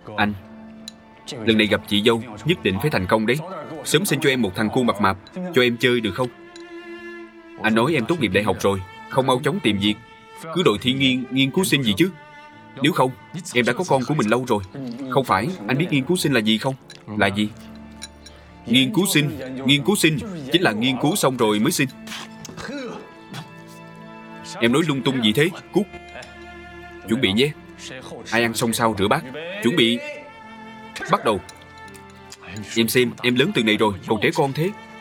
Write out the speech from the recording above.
Anh, lần này gặp chị dâu nhất định phải thành công đấy. Sớm sinh cho em một thằng cu mập mạp cho em chơi được không? Anh nói em tốt nghiệp đại học rồi, không mau chóng tìm việc, cứ đội thi nghiên cứu sinh gì chứ. Nếu không, em đã có con của mình lâu rồi. Không phải, anh biết nghiên cứu sinh là gì không? Là gì? Nghiên cứu sinh chính là nghiên cứu xong rồi mới sinh. Em nói lung tung gì thế? Cút. Chuẩn bị nhé. Ai ăn xong sau rửa bát. Chuẩn bị. Bắt đầu. Em xem, em lớn từng này rồi, còn trẻ con thế.